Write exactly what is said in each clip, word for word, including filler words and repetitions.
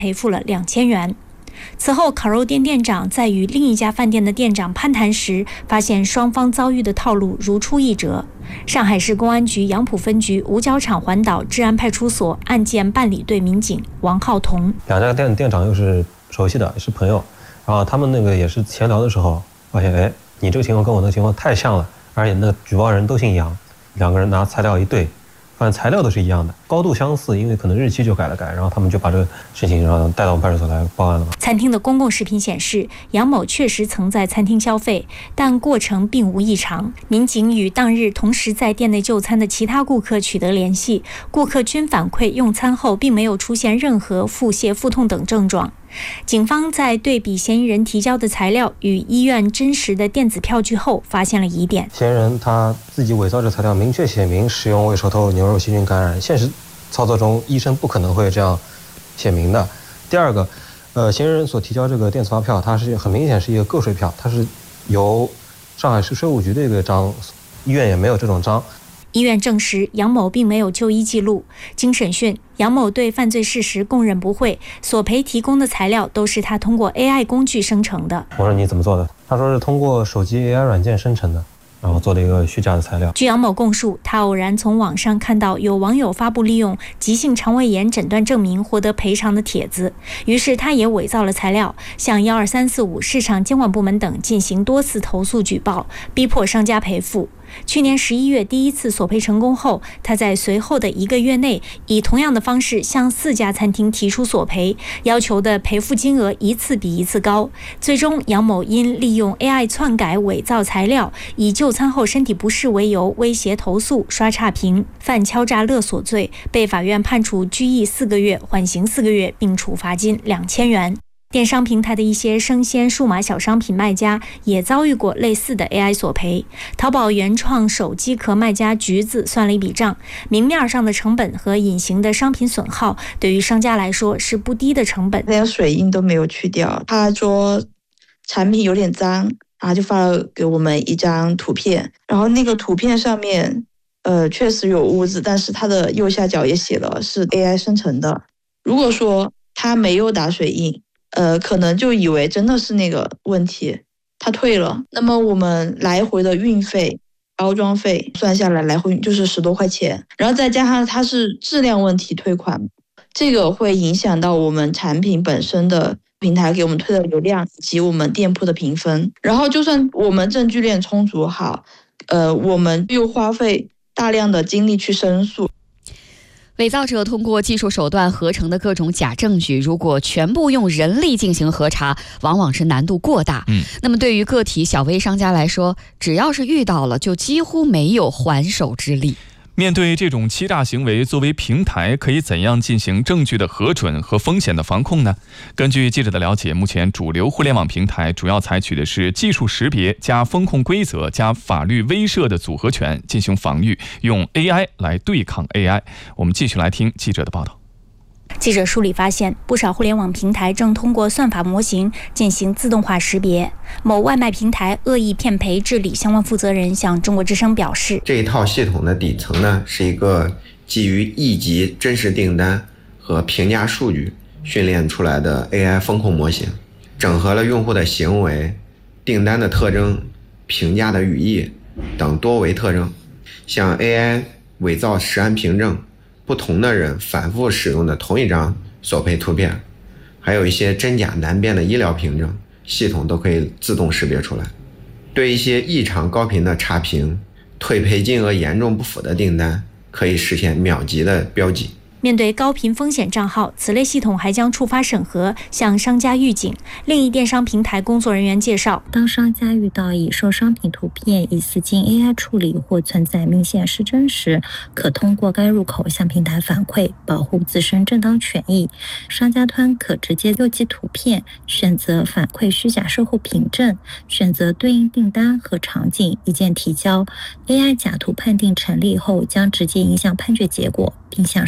赔付了两千元。此后，烤肉店店长在与另一家饭店的店长攀谈时，发现双方遭遇的套路如出一辙。上海市公安局杨浦分局五角场环岛治安派出所案件办理队民警王浩彤， 两家店店长又是熟悉的，也是朋友，然后他们那个也是闲聊的时候发现，哎，你这个情况跟我的情况太像了，而且那个举报人都姓杨，两个人拿材料一对，发现材料都是一样的，高度相似，因为可能日期就改了改，然后他们就把这个事情然后带到我们派出所来报案了。 餐厅的公共视频显示，杨某确实曾在餐厅消费，但过程并无异常。民警与当日同时在店内就餐的其他顾客取得联系，顾客均反馈用餐后并没有出现任何腹泻、腹痛等症状。警方在对比嫌疑人提交的材料与医院真实的电子票据后，发现了疑点。 嫌疑人他自己伪造这材料，明确写明使用胃熟透牛肉细菌感染，现实操作中医生不可能会这样写明的。第二个，呃，嫌疑人所提交这个电子发票，它是很明显是一个个税票，它是由上海市税务局的一个章，医院也没有这种章。 医院证实杨某并没有就医记录。经审讯，杨某对犯罪事实供认不讳，索赔提供的材料都是他通过 A I 工具生成的。 我说你怎么做的？他说是通过手机 A I 软件生成的，然后做了一个虚假的材料。 据杨某供述，他偶然从网上看到有网友发布利用急性肠胃炎诊断证明获得赔偿的帖子，于是他也伪造了材料，向一二三四五市场监管部门等进行多次投诉举报，逼迫商家赔付。去年十一月第一次索赔成功后，他在随后的一个月内以同样的方式向四家餐厅提出索赔，要求的赔付金额一次比一次高。最终，杨某因利用 A I 篡改伪造材料，以就餐后身体不适为由威胁投诉、刷差评，犯敲诈勒索罪，被法院判处拘役四个月、缓刑四个月，并处罚金两千元。电商平台的一些生鲜数码小商品卖家也遭遇过类似的 A I 索赔。淘宝原创手机壳卖家橘子算了一笔账，明面上的成本和隐形的商品损耗，对于商家来说是不低的成本。 连水印都没有去掉，他说产品有点脏，然后就发了给我们一张图片，然后那个图片上面呃确实有污渍，但是它的右下角也写了是 A I 生成的。如果说他没有打水印，呃，可能就以为真的是那个问题，他退了。那么我们来回的运费、包装费算下来，来回就是十多块钱，然后再加上它是质量问题退款，这个会影响到我们产品本身的平台给我们推的流量以及我们店铺的评分。然后就算我们证据链充足好，呃，我们又花费大量的精力去申诉。 伪造者通过技术手段合成的各种假证据，如果全部用人力进行核查，往往是难度过大。嗯，那么对于个体小微商家来说，只要是遇到了，就几乎没有还手之力。 面对这种欺诈行为，作为平台可以怎样进行证据的核准和风险的防控呢？根据记者的了解，目前主流互联网平台主要采取的是技术识别加风控规则加法律威慑的组合拳进行防御，用 A I 来对抗 A I。 我们继续来听记者的报道。 记者梳理发现，不少互联网平台正通过算法模型进行自动化识别。某外卖平台恶意骗赔治理相关负责人向中国之声表示， 这一套系统的底层呢，是一个基于亿级真实订单和评价数据训练出来的 A I 风控模型，整合了用户的行为、订单的特征、评价的语义等多维特征，像 A I 伪造实案凭证，不同的人反复使用的同一张索赔图片，还有一些真假难辨的医疗凭证，系统都可以自动识别出来。对一些异常高频的差评、退赔金额严重不符的订单，可以实现秒级的标记。 面对高频风险账号，此类系统还将触发审核，向商家预警。另一电商平台工作人员介绍， 当商家遇到已售商品图片疑似经 A I 处理或存在明显失真时，可通过该入口向平台反馈，保护自身正当权益。商家端可直接邮寄图片，选择反馈虚假售后凭证，选择对应订单和场景，一键提交。A I 假图判定成立后，将直接影响判决结果，并向商家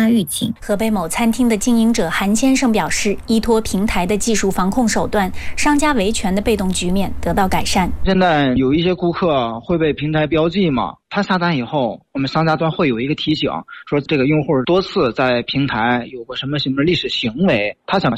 加预警。 河北某餐厅的经营者韩先生表示，依托平台的技术防控手段，商家维权的被动局面得到改善。 现在有一些顾客会被平台标记嘛，他下单以后，我们商家端会有一个提醒，说这个用户多次在平台有过什么什么历史行为，他想